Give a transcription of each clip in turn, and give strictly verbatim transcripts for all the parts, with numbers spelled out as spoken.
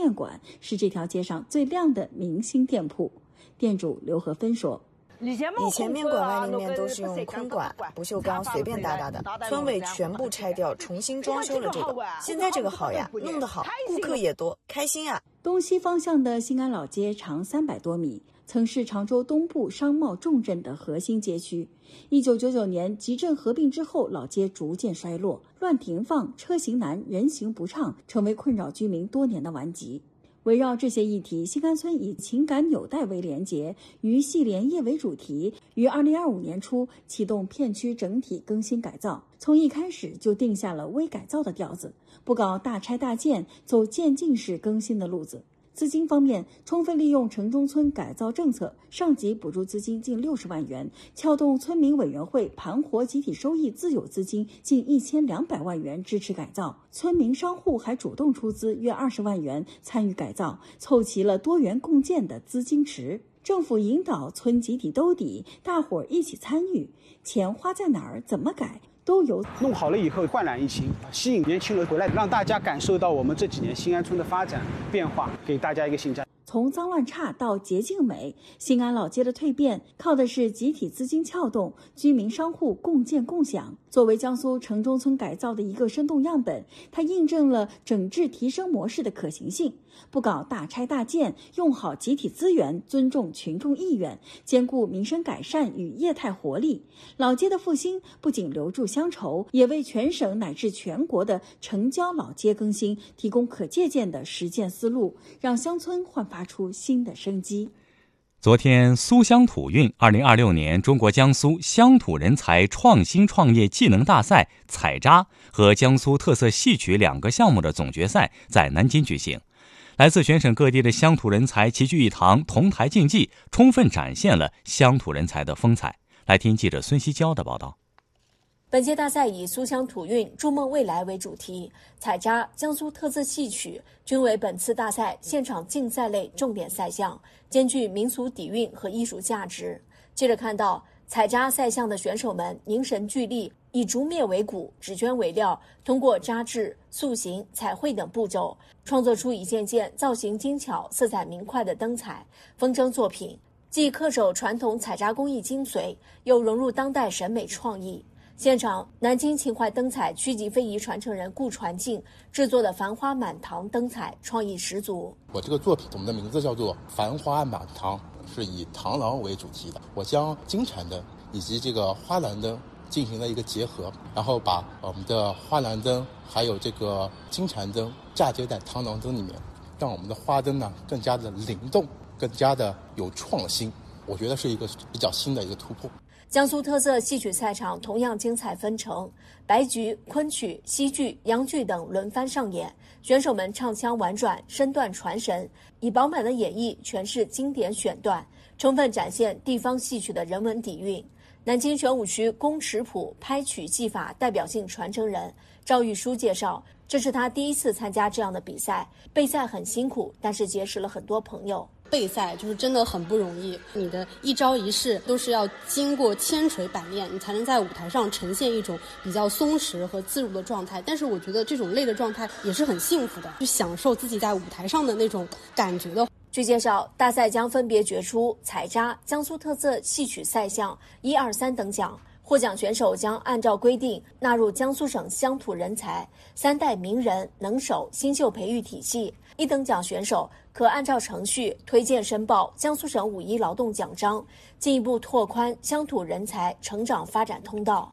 面馆是这条街上最亮的明星店铺。店主刘和芬说， 以前面馆外立面都是用空管、不锈钢随便搭搭的，村委全部拆掉，重新装修了这个。现在这个好呀，弄得好，顾客也多，开心啊！ 东西方向的新安老街长三百多米，曾是常州东部商贸重镇的核心街区。一九九九年集镇合并之后，老街逐渐衰落，乱停放、车行难、人行不畅，成为困扰居民多年的顽疾。围绕这些议题，新安村以情感纽带为连结，与系连业为主题，于二零二五年初启动片区整体更新改造。从一开始就定下了微改造的调子，不搞大拆大建，走渐进式更新的路子。资金方面，充分利用城中村改造政策，上级补助资金近六十万元，撬动村民委员会盘活集体收益自有资金近一千两百万元支持改造，村民商户还主动出资约二十万元参与改造，凑齐了多元共建的资金池。政府引导村集体兜底，大伙儿一起参与，钱花在哪儿，怎么改，都有弄好了以后焕然一新，吸引年轻人回来，让大家感受到我们这几年新安村的发展变化，给大家一个新家。 从脏乱差到洁净美，新安老街的蜕变靠的是集体资金撬动，居民商户共建共享。作为江苏城中村改造的一个生动样本，它印证了整治提升模式的可行性。不搞大拆大建，用好集体资源，尊重群众意愿，兼顾民生改善与业态活力。老街的复兴不仅留住乡愁，也为全省乃至全国的城郊老街更新提供可借鉴的实践思路，让乡村焕发出新的生机。 昨天，苏乡土运二零二六年中国江苏乡土人才创新创业技能大赛采渣和江苏特色戏曲两个项目的总决赛在南京举行。来自全省各地的乡土人才齐聚一堂，同台竞技，充分展现了乡土人才的风采。来听记者孙希娇的报道。 本届大赛以苏乡土运、筑梦未来为主题，采渣、江苏特色戏曲均为本次大赛现场竞赛类重点赛项，兼具民俗底蕴和艺术价值。记者看到，采渣赛项的选手们凝神聚力，以竹篾为骨，纸绢为料，通过扎制、塑形、彩绘等步骤，创作出一件件造型精巧、色彩明快的灯彩风筝作品，既恪守传统采渣工艺精髓，又融入当代审美创意。现场，南京秦淮灯彩区级非遗传承人顾传敬制作的繁花满堂灯彩创意十足。 我这个作品，我们的名字叫做繁花满堂，是以螳螂为主题的。我将金蝉灯以及这个花篮灯进行了一个结合，然后把我们的花篮灯还有这个金蝉灯嫁接在螳螂灯里面，让我们的花灯呢更加的灵动，更加的有创新。我觉得是一个比较新的一个突破。 江苏特色戏曲赛场同样精彩纷呈，白菊、昆曲、戏剧、洋剧等轮番上演，选手们唱腔婉转，身段传神，以饱满的演绎诠释经典选段，充分展现地方戏曲的人文底蕴。南京玄武区龚池浦拍曲技法代表性传承人赵玉书介绍，这是他第一次参加这样的比赛，备赛很辛苦，但是结识了很多朋友。 备赛就是真的很不容易，你的一招一式都是要经过千锤百炼，你才能在舞台上呈现一种比较松弛和自如的状态。但是我觉得这种累的状态也是很幸福的，去享受自己在舞台上的那种感觉的。 据介绍，大赛将分别决出采渣、江苏特色戏曲赛项一二三等奖，获奖选手将按照规定纳入江苏省乡土人才三代名人能手新秀培育体系。一等奖选手可按照程序推荐申报江苏省五一劳动奖章，进一步拓宽乡土人才成长发展通道。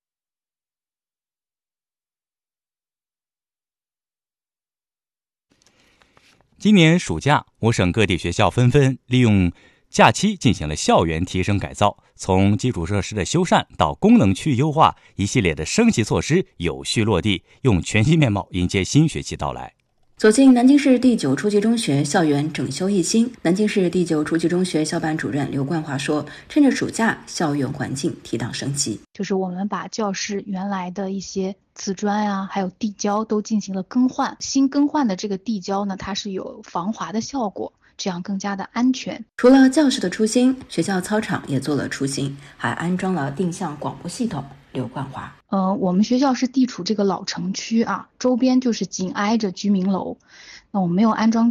今年暑假，我省各地学校纷纷利用假期进行了校园提升改造，从基础设施的修缮到功能区优化，一系列的升级措施有序落地，用全新面貌迎接新学期到来。 走进南京市第九初级中学校园整修一新，南京市第九初级中学校办主任刘冠华说，趁着暑假，校园环境提档升级， 就是我们把教室原来的一些瓷砖啊，还有地胶都进行了更换。新更换的这个地胶呢，它是有防滑的效果，这样更加的安全。 除了教室的出新，学校操场也做了出新，还安装了定向广播系统。刘冠华， 呃，我们学校是地处这个老城区啊，周边就是紧挨着居民楼，那我们没有安装